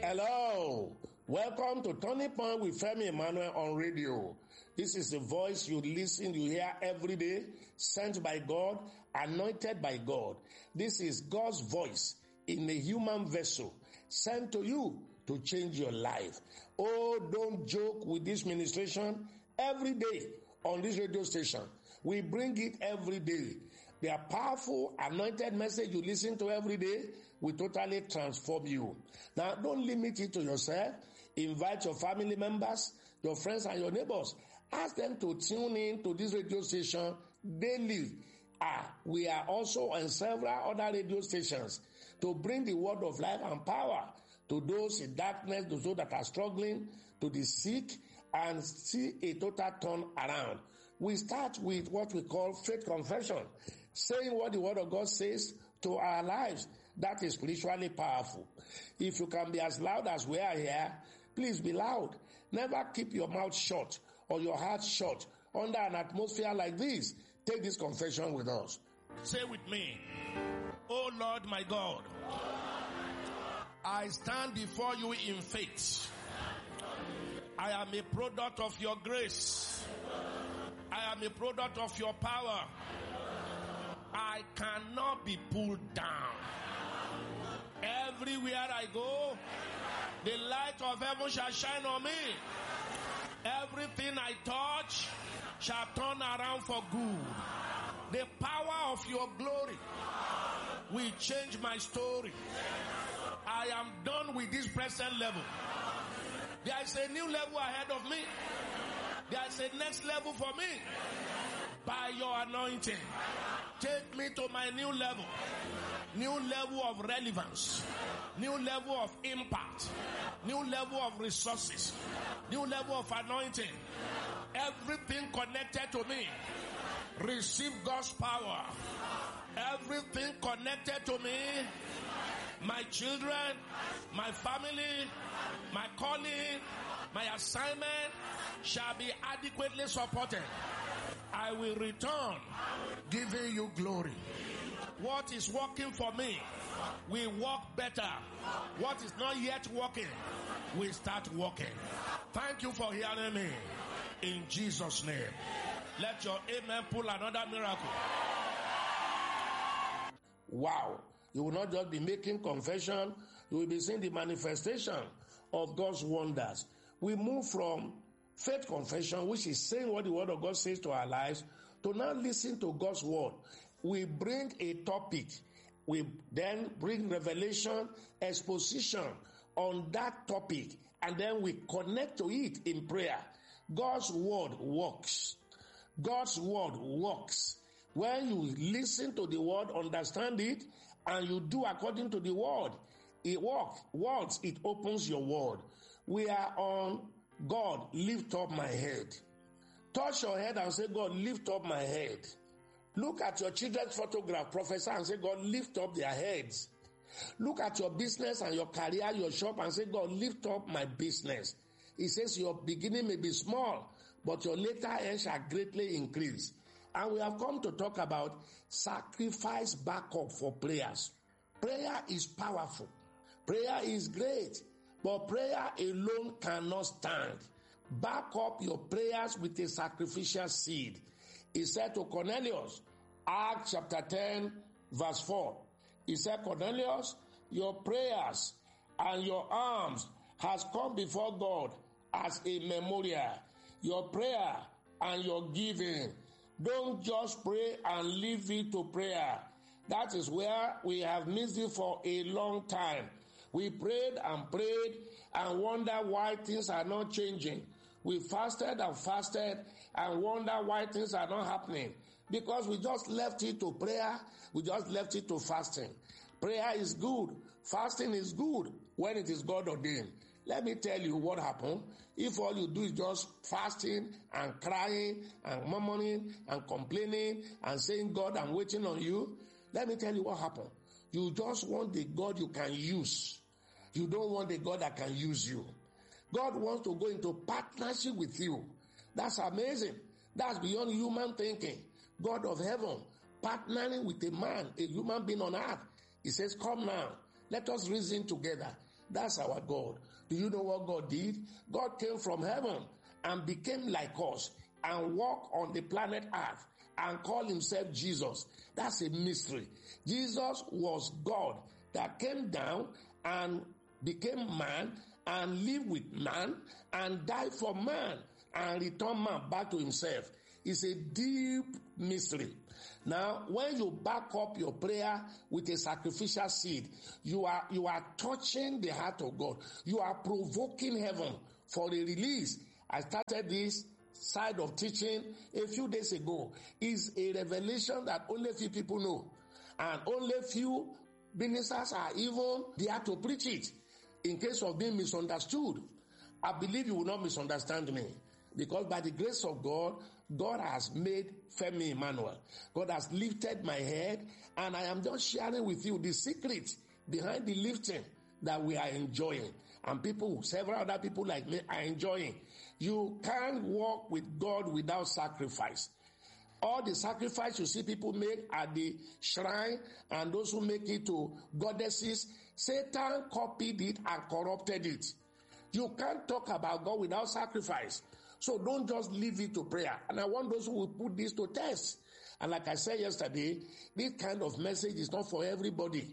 Hello, welcome to Turning Point with Femi Emmanuel on radio. This is the voice you hear every day, sent by God, anointed by God. This is God's voice in a human vessel, sent to you to change your life. Oh, don't joke with this ministration every day on this radio station. We bring it every day. The powerful, anointed message you listen to every day will totally transform you. Now, don't limit it to yourself. Invite your family members, your friends, and your neighbors. Ask them to tune in to this radio station daily. We are also on several other radio stations to bring the word of life and power to those in darkness, to those that are struggling, to the sick, and see a total turn around. We start with what we call faith confession, saying what the word of God says to our lives. That is spiritually powerful. If you can be as loud as we are here, please be loud. Never keep your mouth shut or your heart shut under an atmosphere like this. Take this confession with us. Say with me, Oh Lord my God, I stand before you in faith. I am a product of your grace. I am a product of your power. I cannot be pulled down. Everywhere I go, the light of heaven shall shine on me. Everything I touch shall turn around for good. The power of your glory will change my story. I am done with this present level. There is a new level ahead of me. There is a next level for me. By your anointing, take me to my new level. New level of relevance. New level of impact. New level of resources. New level of anointing. Everything connected to me, receive God's power. Everything connected to me, my children, my family, my calling, my assignment shall be adequately supported. I will return giving you glory. What is working for me will work better. What is not yet working will start working. Thank you for hearing me. In Jesus' name. Let your amen pull another miracle. Wow. You will not just be making confession, you will be seeing the manifestation of God's wonders. We move from faith confession, which is saying what the word of God says to our lives, to now listen to God's word. We bring a topic. We then bring revelation, exposition on that topic, and then we connect to it in prayer. God's word works. God's word works. When you listen to the word, understand it, and you do according to the word, it works. Words, it opens your word. We are on God, lift up my head. Touch your head and say, God, lift up my head. Look at your children's photograph, prophesy and say, God, lift up their heads. Look at your business and your career, your shop, and say, God, lift up my business. It says your beginning may be small, but your later end shall greatly increase. And we have come to talk about sacrifice backup for prayers. Prayer is powerful. Prayer is great, but prayer alone cannot stand. Back up your prayers with a sacrificial seed. He said to Cornelius, Acts chapter 10, verse 4. He said, Cornelius, your prayers and your alms has come before God as a memorial. Your prayer and your giving. Don't just pray and leave it to prayer. That is where we have missed it for a long time. We prayed and wonder why things are not changing. We fasted and wonder why things are not happening. Because we just left it to prayer, we just left it to fasting. Prayer is good. Fasting is good when it is God ordained. Let me tell you what happened. If all you do is just fasting and crying and murmuring and complaining and saying, God, I'm waiting on you. Let me tell you what happened. You just want the God you can use. You don't want the God that can use you. God wants to go into partnership with you. That's amazing. That's beyond human thinking. God of heaven partnering with a man, a human being on earth. He says, come now, let us reason together. That's our God. Do you know what God did? God came from heaven and became like us and walked on the planet Earth and called himself Jesus. That's a mystery. Jesus was God that came down and became man and lived with man and died for man and returned man back to himself. It's a deep mystery. Now, when you back up your prayer with a sacrificial seed, you are touching the heart of God. You are provoking heaven for a release. I started this side of teaching a few days ago. It's a revelation that only few people know. And only few ministers are even there to preach it. In case of being misunderstood, I believe you will not misunderstand me. Because by the grace of God, God has made Femi Emmanuel. God has lifted my head, and I am just sharing with you the secret behind the lifting that we are enjoying. And several other people like me are enjoying. You can't walk with God without sacrifice. All the sacrifice you see people make at the shrine and those who make it to goddesses, Satan copied it and corrupted it. You can't talk about God without sacrifice. So don't just leave it to prayer. And I want those who will put this to test. And like I said yesterday, this kind of message is not for everybody.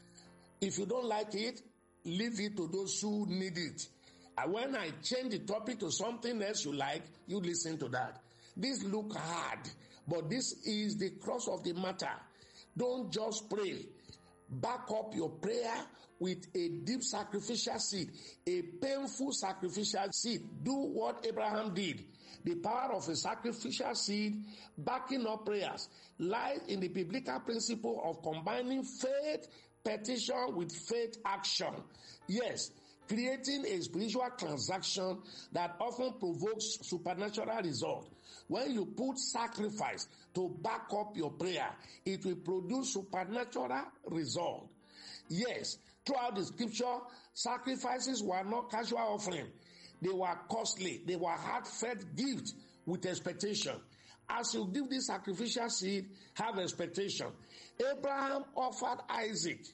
If you don't like it, leave it to those who need it. And when I change the topic to something else you like, you listen to that. This look hard, but this is the crux of the matter. Don't just pray. Back up your prayer with a deep sacrificial seed, a painful sacrificial seed. Do what Abraham did. The power of a sacrificial seed, backing up prayers, lies in the biblical principle of combining faith petition with faith action. Yes, creating a spiritual transaction that often provokes supernatural result. When you put sacrifice to back up your prayer, it will produce supernatural result. Yes, throughout the scripture, sacrifices were not casual offering. They were costly. They were heartfelt gifts with expectation. As you give this sacrificial seed, have expectation. Abraham offered Isaac.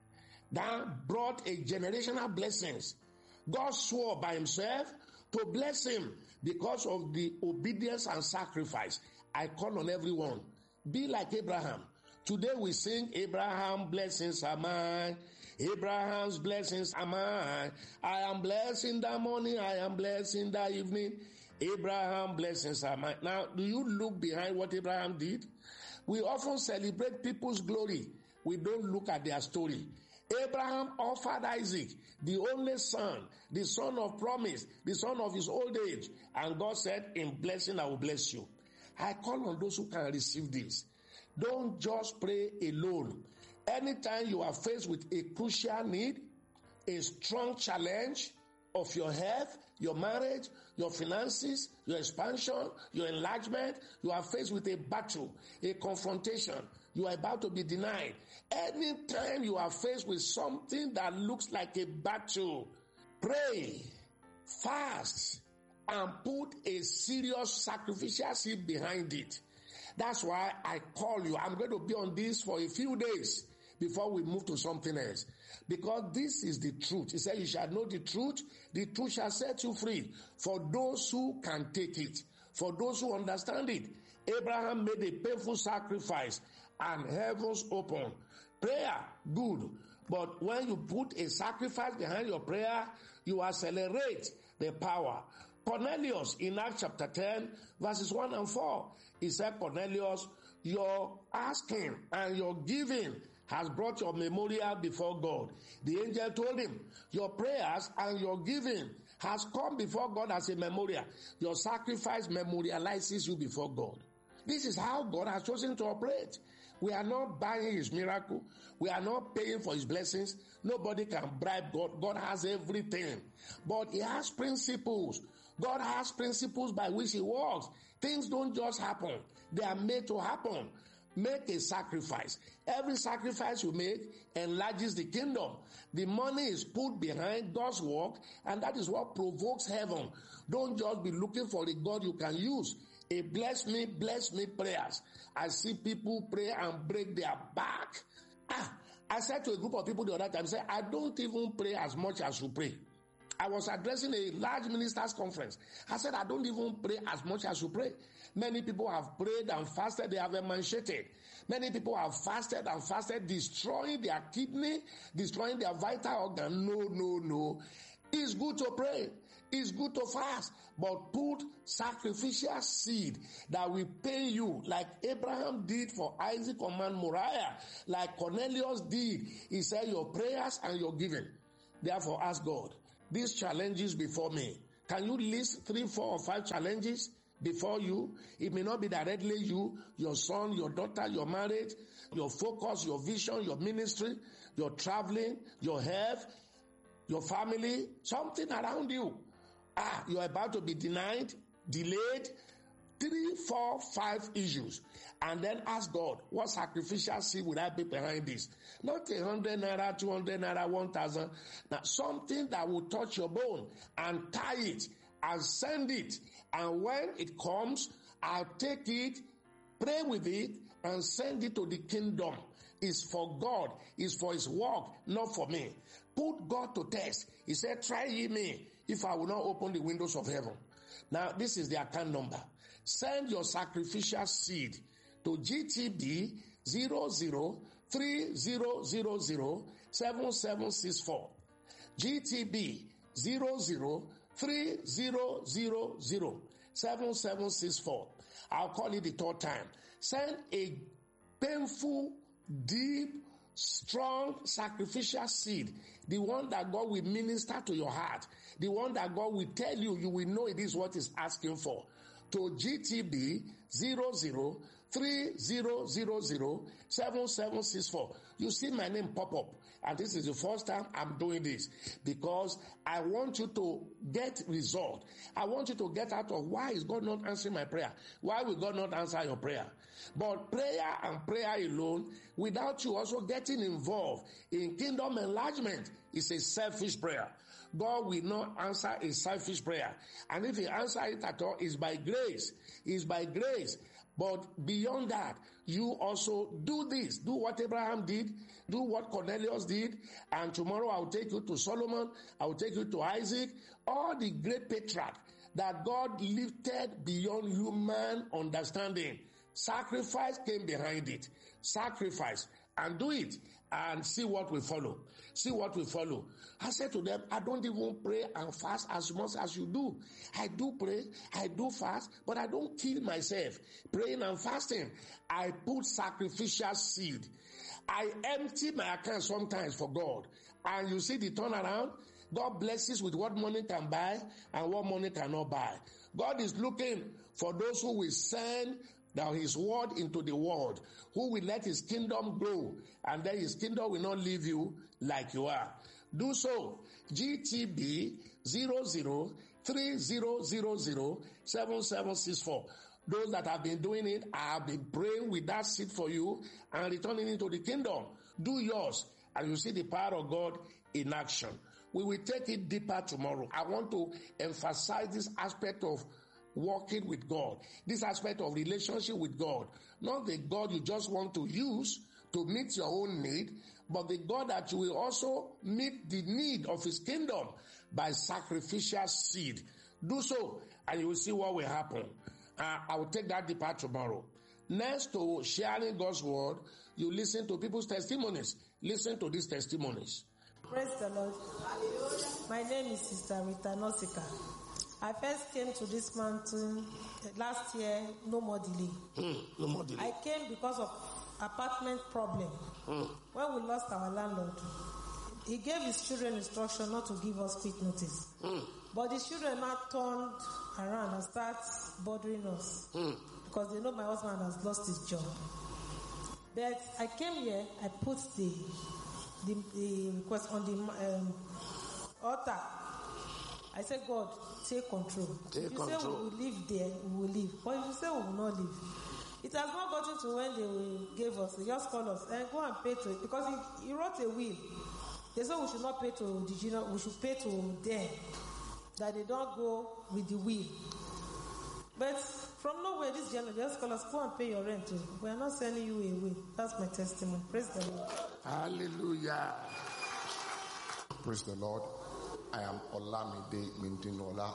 That brought a generational blessings. God swore by himself to bless him because of the obedience and sacrifice. I call on everyone, be like Abraham. Today we sing, Abraham blessings are mine. Abraham's blessings are mine. I am blessed in the morning. I am blessed in the evening. Abraham blessings are mine. Now, do you look behind what Abraham did? We often celebrate people's glory. We don't look at their story. Abraham offered Isaac, the only son, the son of promise, the son of his old age. And God said, in blessing I will bless you. I call on those who can receive this. Don't just pray alone. Anytime you are faced with a crucial need, a strong challenge of your health, your marriage, your finances, your expansion, your enlargement, you are faced with a battle, a confrontation, you are about to be denied. Anytime you are faced with something that looks like a battle, pray, fast, and put a serious sacrificial seed behind it. That's why I call you. I'm going to be on this for a few days before we move to something else. Because this is the truth. He said, you shall know the truth shall set you free. For those who can take it, for those who understand it. Abraham made a painful sacrifice and heavens opened. Prayer, good. But when you put a sacrifice behind your prayer, you accelerate the power. Cornelius, in Acts chapter 10, verses 1 and 4, he said, Cornelius, your asking and your giving has brought your memorial before God. The angel told him, your prayers and your giving has come before God as a memorial. Your sacrifice memorializes you before God. This is how God has chosen to operate. We are not buying his miracle. We are not paying for his blessings. Nobody can bribe God. God has everything. But he has principles. God has principles by which he works. Things don't just happen. They are made to happen. Make a sacrifice. Every sacrifice you make enlarges the kingdom. The money is put behind God's work, and that is what provokes heaven. Don't just be looking for a God you can use. A bless me prayers. I see people pray and break their back. I said to a group of people the other time, I said, I don't even pray as much as you pray. I was addressing a large ministers' conference. I said, I don't even pray as much as you pray. Many people have prayed and fasted, they have emancipated. Many people have fasted and fasted, destroying their kidney, destroying their vital organ. No. It's good to pray. It's good to fast. But put sacrificial seed that will pay you like Abraham did for Isaac on Mount Moriah, like Cornelius did. He said, your prayers and your giving. Therefore, ask God, these challenges before me. Can you list 3, 4, or 5 challenges before you? It may not be directly you, your son, your daughter, your marriage, your focus, your vision, your ministry, your traveling, your health, your family, something around you. You're about to be denied, delayed. 3, 4, 5 issues. And then ask God, what sacrificial seed would I be behind this? Not 100 naira, 200 naira, 1,000. Now, something that will touch your bone, and tie it and send it. And when it comes, I'll take it, pray with it, and send it to the kingdom. It's for God. It's for his work, not for me. Put God to test. He said, try ye me if I will not open the windows of heaven. Now, this is the account number. Send your sacrificial seed to GTB 0030007764. GTB 0030007764. I'll call it the third time. Send a painful, deep, strong sacrificial seed, the one that God will minister to your heart, the one that God will tell you, you will know it is what he's asking for, to GTB 0030007764. You see my name pop up, and this is the first time I'm doing this, because I want you to get result. I want you to get out of why is God not answering my prayer? Why will God not answer your prayer? But prayer and prayer alone, without you also getting involved in kingdom enlargement, is a selfish prayer. God will not answer a selfish prayer. And if he answers it at all, it's by grace. It's by grace. But beyond that, you also do this. Do what Abraham did. Do what Cornelius did. And tomorrow I'll take you to Solomon. I'll take you to Isaac. All the great patriarchs that God lifted beyond human understanding. Sacrifice came behind it. Sacrifice. And do it. And see what will follow. See what will follow. I said to them, I don't even pray and fast as much as you do. I do pray, I do fast, but I don't kill myself praying and fasting. I put sacrificial seed. I empty my account sometimes for God. And you see the turnaround? God blesses with what money can buy and what money cannot buy. God is looking for those who will send now his word into the world, who will let his kingdom grow, and then his kingdom will not leave you like you are. Do so. GTB 0030007764. Those that have been doing it, I have been praying with that seed for you and returning it to the kingdom. Do yours, and you see the power of God in action. We will take it deeper tomorrow. I want to emphasize this aspect of walking with God, this aspect of relationship with God, not the God you just want to use to meet your own need, but the God that you will also meet the need of his kingdom by sacrificial seed. Do so, and you will see what will happen. I will take that deeper tomorrow. Next to sharing God's word, you listen to people's testimonies. Listen to these testimonies. Praise the Lord. My name is Sister Rita Nosika. I first came to this mountain last year, no more delay. No more delay. I came because of apartment problem. When we lost our landlord, he gave his children instruction not to give us quick notice. But the children now turned around and start bothering us because they know my husband has lost his job. But I came here, I put the request on the altar. I said, God, take control. If you say we will live there, we will live. But if you say we will not live, it has not gotten to when they gave us. They just call us and go and pay to it. Because he wrote a will. They said we should not pay to the junior, we should pay to them. That they don't go with the will. But From nowhere, this general just call us, go and pay your rent. We are not sending you away. That's my testimony. Praise the Lord. Hallelujah. Praise the Lord. I am Olamide Mindinola.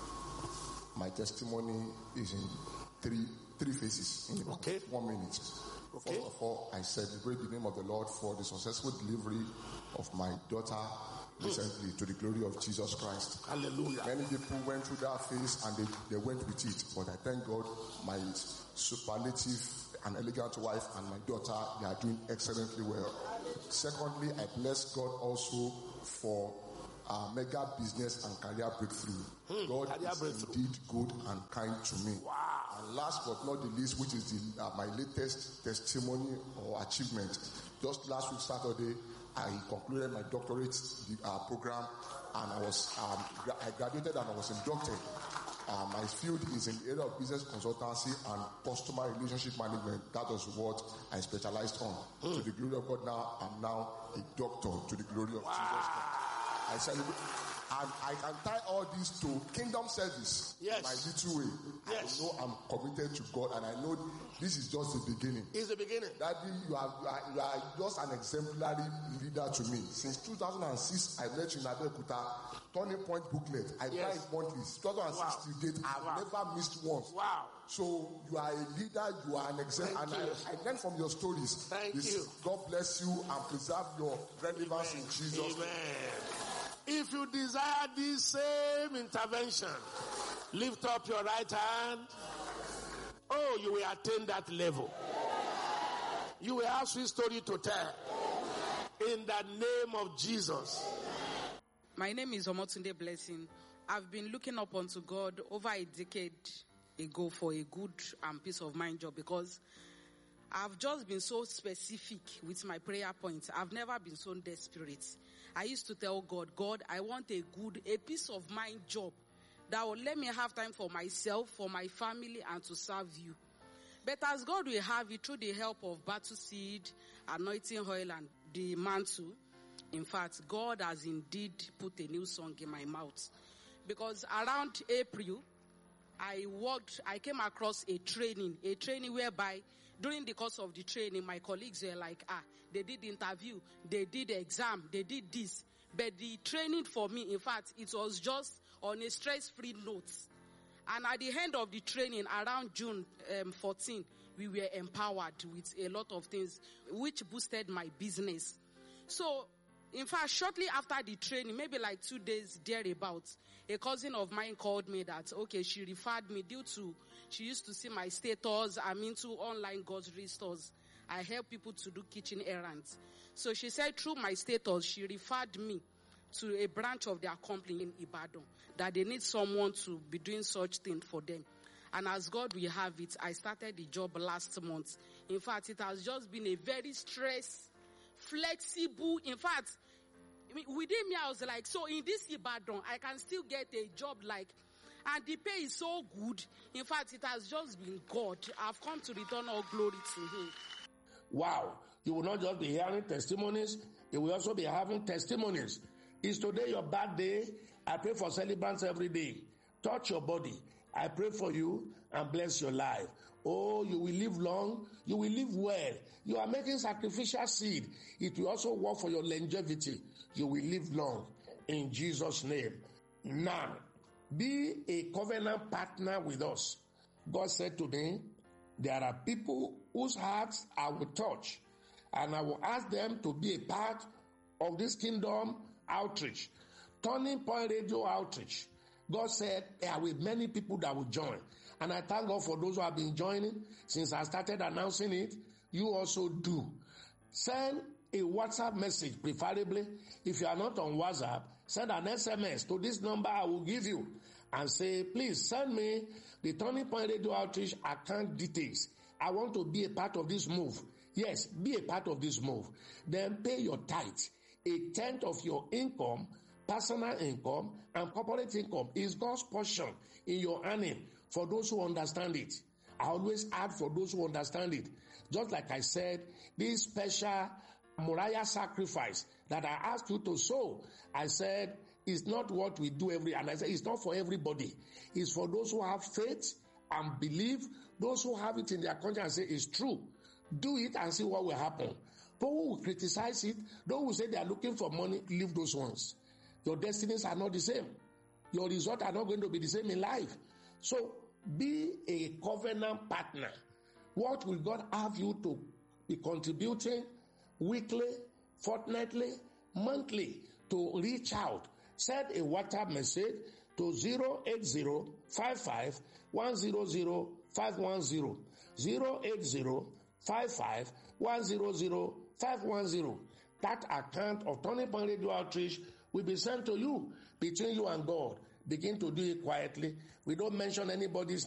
My testimony is in three phases in 1 minute. Okay. First of all, I celebrate the name of the Lord for the successful delivery of my daughter recently, to the glory of Jesus Christ. Hallelujah. Many people went through that phase and they went with it, but I thank God my superlative and elegant wife and my daughter, they are doing excellently well. Secondly, I bless God also for mega business and career breakthrough. God is indeed good and kind to me. Wow. And last but not the least, which is my latest testimony or achievement. Just last week Saturday, I concluded my doctorate program, and I graduated and I was inducted. My field is in the area of business consultancy and customer relationship management. That was what I specialized on. To the glory of God, now I'm now a doctor. To the glory of Jesus Christ. I celebrate, and I can tie all this to kingdom service. Yes. My little way. Yes. I know I'm committed to God, and I know this is just the beginning. It's the beginning. Daddy, you are just an exemplary leader to me. Since 2006, I met you in Abeokuta, Turning Point booklet. I buy it monthly. 2006 to date, I've never missed once. Wow. So you are a leader, you are an example, and I learned from your stories. Thank you. God bless you and preserve your relevance in Jesus' name. Amen. If you desire this same intervention, lift up your right hand. Oh, you will attain that level. You will have sweet story to tell. In the name of Jesus. My name is Omotunde Blessing. I've been looking up unto God over a decade ago for a good and peace of mind job, because I've just been so specific with my prayer points. I've never been so desperate. I used to tell God, I want a peace of mind job that will let me have time for myself, for my family, and to serve you. But as God will have it through the help of battle seed, anointing oil, and the mantle, in fact, God has indeed put a new song in my mouth. Because around April, I came across a training whereby during the course of the training, my colleagues were like, they did interview, they did exam, they did this. But the training for me, in fact, it was just on a stress-free note. And at the end of the training, around June 14, we were empowered with a lot of things, which boosted my business. So, in fact, shortly after the training, maybe like 2 days thereabouts, a cousin of mine called me that, she referred me due to, she used to see my status. I'm into online grocery stores. I help people to do kitchen errands. So she said through my status, she referred me to a branch of their company in Ibadan, that they need someone to be doing such thing for them. And as God will have it, I started the job last month. In fact, it has just been a very flexible, in fact, within me, I was like, so in this Ibadan, I can still get a job and the pay is so good. In fact, it has just been God. I've come to return all glory to Him. Wow. You will not just be hearing testimonies, you will also be having testimonies. Is today your bad day? I pray for celebrants every day. Touch your body. I pray for you and bless your life. Oh, you will live long. You will live well. You are making sacrificial seed. It will also work for your longevity. You will live long in Jesus' name. Now, be a covenant partner with us. God said to me, there are people whose hearts I will touch, and I will ask them to be a part of this kingdom outreach, Turning Point Radio outreach. God said there will be many people that will join. And I thank God for those who have been joining since I started announcing it. You also do. Send a WhatsApp message, preferably. If you are not on WhatsApp, send an SMS to this number I will give you and say, please send me the Turning Point Radio outreach account details. I want to be a part of this move. Yes, be a part of this move. Then pay your tithe. 1/10 of your income, personal income, and corporate income is God's portion in your earning for those who understand it. I always add for those who understand it. Just like I said, this special Moriah sacrifice that I asked you to sow, I said, it's not what we do and I said, it's not for everybody. It's for those who have faith and believe. Those who have it in their conscience say it's true. Do it and see what will happen. People who will criticize it, those who say they are looking for money, leave those ones. Your destinies are not the same. Your results are not going to be the same in life. So be a covenant partner. What will God have you to be contributing weekly, fortnightly, monthly to reach out? Send a WhatsApp message to 08055-100-510. 08055-100-510. That account of Turning Point Radio Outreach will be sent to you between you and God. Begin to do it quietly. We don't mention anybody's